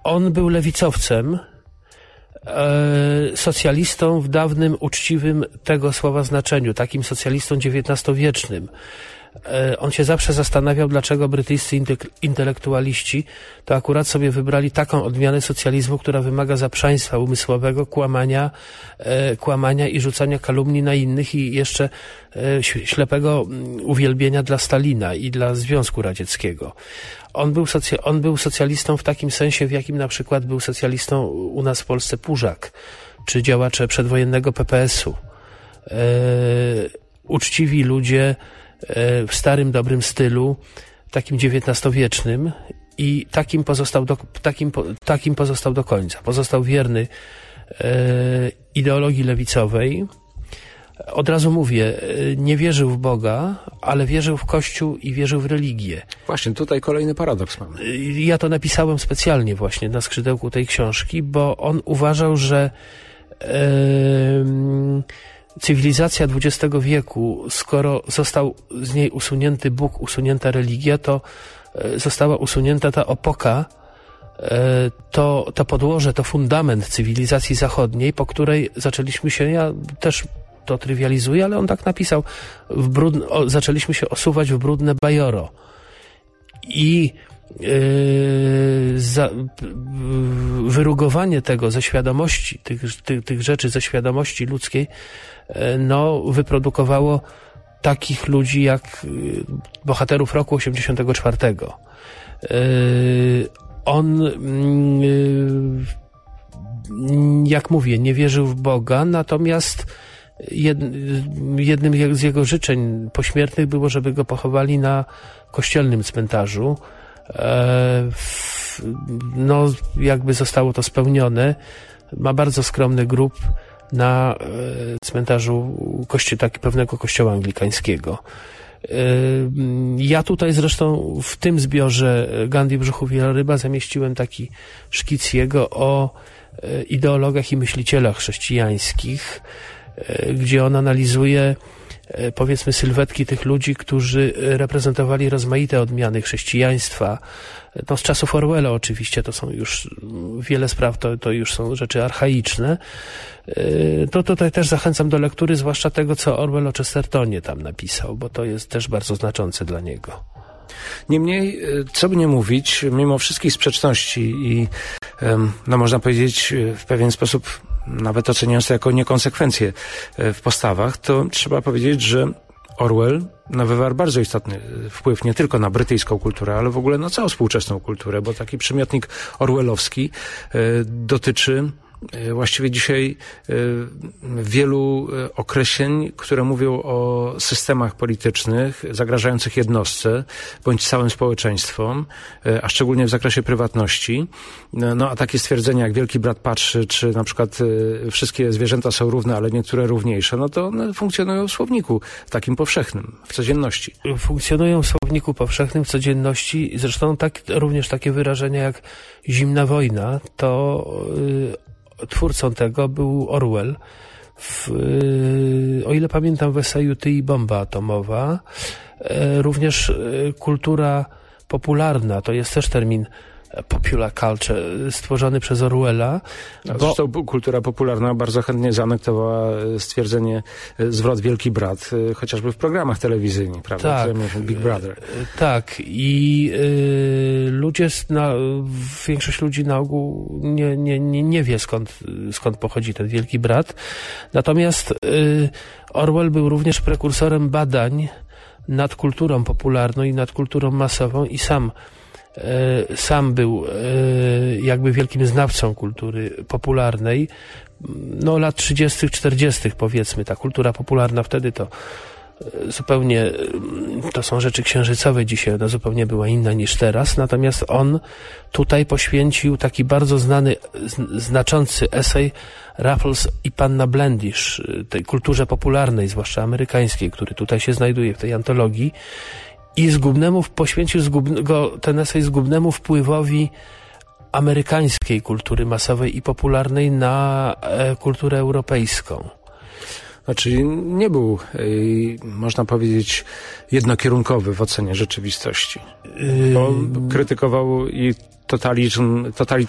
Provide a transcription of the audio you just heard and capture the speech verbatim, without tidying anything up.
On był lewicowcem, socjalistą w dawnym, uczciwym tego słowa znaczeniu, takim socjalistą dziewiętnastowiecznym. On się zawsze zastanawiał, dlaczego brytyjscy intelektualiści to akurat sobie wybrali taką odmianę socjalizmu, która wymaga zaprzaństwa umysłowego, kłamania, kłamania i rzucania kalumni na innych i jeszcze ślepego uwielbienia dla Stalina i dla Związku Radzieckiego. On był, socj- on był socjalistą w takim sensie, w jakim na przykład był socjalistą u nas w Polsce Pużak, czy działacze przedwojennego P P S u. E, uczciwi ludzie e, w starym, dobrym stylu, takim dziewiętnastowiecznym i takim pozostał do, takim, takim pozostał do końca. Pozostał wierny e, ideologii lewicowej. Od razu mówię, nie wierzył w Boga, ale wierzył w Kościół i wierzył w religię. Właśnie, tutaj kolejny paradoks mamy. Ja to napisałem specjalnie właśnie na skrzydełku tej książki, bo on uważał, że e, cywilizacja dwudziestego wieku, skoro został z niej usunięty Bóg, usunięta religia, to e, została usunięta ta opoka, e, to, to podłoże, to fundament cywilizacji zachodniej, po której zaczęliśmy się, ja też to trywializuje, ale on tak napisał, w brudne, o, zaczęliśmy się osuwać w brudne bajoro. I yy, za, wyrugowanie tego ze świadomości, tych, tych, tych rzeczy ze świadomości ludzkiej, yy, no, wyprodukowało takich ludzi jak yy, bohaterów roku osiemdziesiątego czwartego. Yy, on, yy, jak mówię, nie wierzył w Boga, natomiast jednym z jego życzeń pośmiertnych było, żeby go pochowali na kościelnym cmentarzu. No, jakby zostało to spełnione. Ma bardzo skromny grób na cmentarzu kości- taki pewnego kościoła anglikańskiego. Ja tutaj zresztą w tym zbiorze Gandhi Brzuchu Wieloryba zamieściłem taki szkic jego o ideologach i myślicielach chrześcijańskich, gdzie on analizuje, powiedzmy, sylwetki tych ludzi, którzy reprezentowali rozmaite odmiany chrześcijaństwa. No, z czasów Orwella oczywiście, to są już wiele spraw, to, to już są rzeczy archaiczne. To tutaj też zachęcam do lektury, zwłaszcza tego, co Orwell o Chestertonie tam napisał, bo to jest też bardzo znaczące dla niego. Niemniej, co by nie mówić, mimo wszystkich sprzeczności i, no można powiedzieć, w pewien sposób nawet oceniając to jako niekonsekwencje w postawach, to trzeba powiedzieć, że Orwell no, wywarł bardzo istotny wpływ nie tylko na brytyjską kulturę, ale w ogóle na całą współczesną kulturę, bo taki przymiotnik orwellowski y, dotyczy właściwie dzisiaj wielu określeń, które mówią o systemach politycznych zagrażających jednostce bądź całym społeczeństwom, a szczególnie w zakresie prywatności. No a takie stwierdzenia jak Wielki Brat patrzy, czy na przykład wszystkie zwierzęta są równe, ale niektóre równiejsze, no to one funkcjonują w słowniku takim powszechnym, w codzienności. Funkcjonują w słowniku powszechnym, w codzienności. Zresztą tak, również takie wyrażenia jak zimna wojna, to twórcą tego był Orwell. W, o ile pamiętam, w eseju Ty i bomba atomowa. Również kultura popularna, to jest też termin popular culture, stworzony przez Orwella. Bo... Zresztą kultura popularna bardzo chętnie zaanektowała stwierdzenie zwrot Wielki Brat, chociażby w programach telewizyjnych, prawda? Tak, Big Brother. Tak. I y, ludzie, na, większość ludzi na ogół nie, nie, nie, nie wie skąd, skąd pochodzi ten Wielki Brat. Natomiast y, Orwell był również prekursorem badań nad kulturą popularną i nad kulturą masową i sam Sam był jakby wielkim znawcą kultury popularnej. No lat trzydziestych, czterdziestych powiedzmy, ta kultura popularna wtedy to zupełnie, to są rzeczy księżycowe dzisiaj, ona zupełnie była inna niż teraz, natomiast on tutaj poświęcił taki bardzo znany, znaczący esej Raffles i Panna Blendish, tej kulturze popularnej, zwłaszcza amerykańskiej, który tutaj się znajduje w tej antologii. I zgubnemu, poświęcił zgub, go, ten esej zgubnemu wpływowi amerykańskiej kultury masowej i popularnej na e, kulturę europejską. Znaczy nie był, y, można powiedzieć, jednokierunkowy w ocenie rzeczywistości. Bo krytykował i totalizm,